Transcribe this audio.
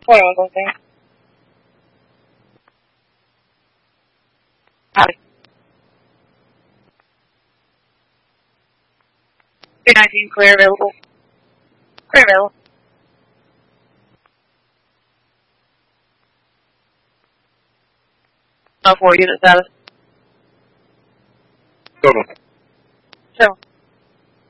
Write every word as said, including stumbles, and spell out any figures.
Hold on one thing. Howdy. two nineteen, clear available. Clear available. Oh, four unit status. Total. Show.